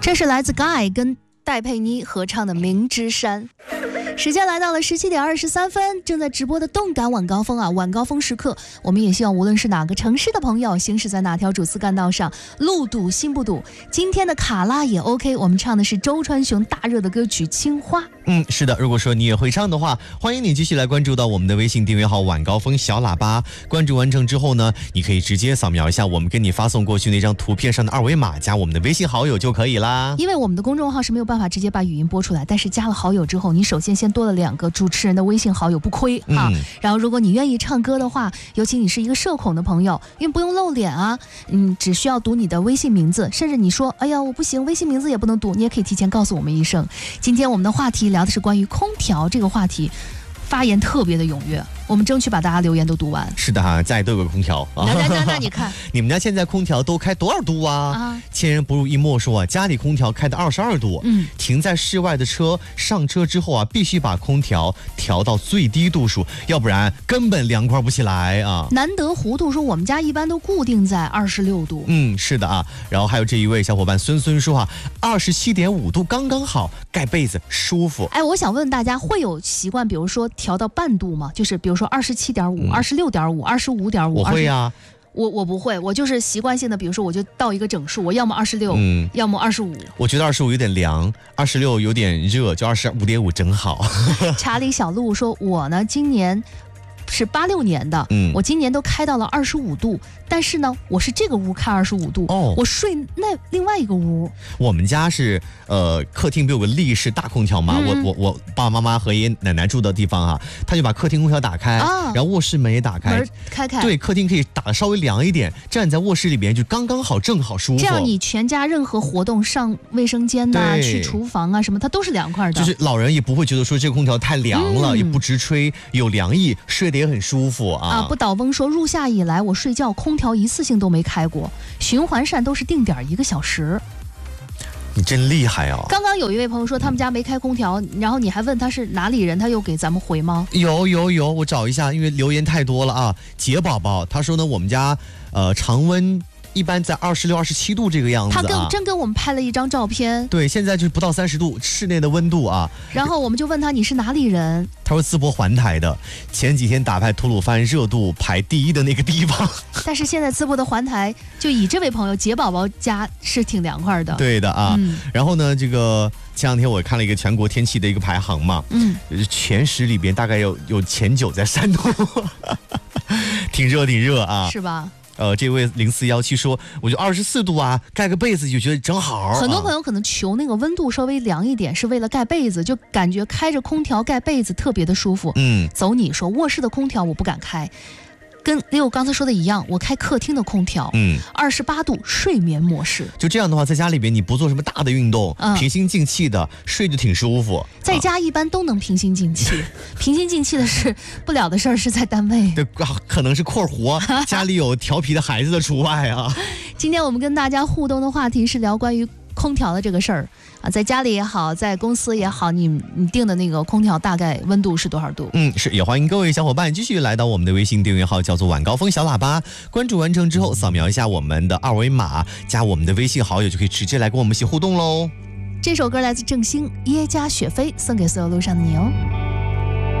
这是来自 Guy 跟戴佩妮合唱的《明之山》。时间来到了17点23分，正在直播的动感晚高峰啊，晚高峰时刻，我们也希望无论是哪个城市的朋友，行驶在哪条主次干道上，路堵心不堵。今天的卡拉也 OK， 我们唱的是周传雄大热的歌曲《青花》。 是的，如果说你也会唱的话，欢迎你继续来关注到我们的微信订阅号晚高峰小喇叭。关注完成之后呢，你可以直接扫描一下我们给你发送过去那张图片上的二维码，加我们的微信好友就可以啦。 因为我们的公众号是没有办法直接把语音播出来，但是加了好友之后，你首先多了2个主持人的微信好友，不亏啊。然后如果你愿意唱歌的话，尤其你是一个社恐的朋友，因为不用露脸啊，只需要读你的微信名字，甚至你说哎呀我不行，微信名字也不能读，你也可以提前告诉我们一声。今天我们的话题聊的是关于空调这个话题，发言特别的踊跃，我们争取把大家留言都读完。 是的哈，家里都有个空调。 那你看， 你们家现在空调都开多少度啊？千人不入一莫说啊，家里空调开的22度。停在室外的车上车之后啊，必须把空调调到最低度数，要不然根本凉快不起来啊。 难得糊涂说我们家一般都固定在26度。 是的啊。然后还有这一位小伙伴孙说啊，27.5度刚刚好，盖被子舒服。 我想问大家会有习惯，比如说调到半度吗？就是比如说27.5、26.5、25.5。 我会啊。 我不会，我就是习惯性的，比如说我就到一个整数，我要么26，要么25。 我觉得25有点凉，26有点热，就25.5正好。 查理小鹿说，我呢今年是86年的，我今年都开到了25度，但是呢，我是这个屋开25度，我睡那另外一个屋。 我们家是客厅不有个立式大空调嘛，我爸爸妈妈和爷爷奶奶住的地方啊，他就把客厅空调打开，然后卧室门也打开， 门开， 对，客厅可以打得稍微凉一点，这样你在卧室里边就刚刚好，正好舒服。 这样你全家任何活动，上卫生间呐、去厨房啊什么，它都是凉快的。 就是老人也不会觉得说这个空调太凉了，也不直吹，有凉意，睡得也很舒服啊。 不倒翁说，入夏以来我睡觉空调一次性都没开过，循环扇都是定点1个小时。 你真厉害啊！ 刚刚有一位朋友说他们家没开空调，然后你还问他是哪里人，他又给咱们回吗？ 有，我找一下，因为留言太多了啊。杰宝宝他说呢，我们家常温一般在26、27度这个样子啊。 他真跟我们拍了一张照片。 对，现在就是不到30度，室内的温度啊。 然后我们就问他你是哪里人？ 他说淄博环台的，前几天打败吐鲁番热度排第1的那个地方。 但是现在淄博的环台，就以这位朋友杰宝宝家是挺凉快的。 对的啊。然后呢，这个前2天我看了一个全国天气的一个排行嘛，前10里边大概有前9在山东，挺热啊， 是吧？ 这位0417说，我就24度啊，盖个被子就觉得正好。 很多朋友可能求那个温度稍微凉一点，是为了盖被子，就感觉开着空调盖被子特别的舒服。走你说，卧室的空调我不敢开，跟Leo刚才说的一样，我开客厅的空调，28度睡眠模式。 就这样的话，在家里边你不做什么大的运动，平心静气的睡就挺舒服。 在家一般都能平心静气，平心静气的是不了的事儿是在单位。 对，可能是括弧家里有调皮的孩子的除外啊。 今天我们跟大家互动的话题是聊关于空调的这个事儿啊，在家里也好，在公司也好，你定的那个空调大概温度是多少度？ 是，也欢迎各位小伙伴继续来到我们的微信订阅号，叫做晚高峰小喇叭。关注完成之后，扫描一下我们的二维码，加我们的微信好友，就可以直接来跟我们一起互动喽。 这首歌来自郑兴，耶加雪飞，送给所有路上的你哦。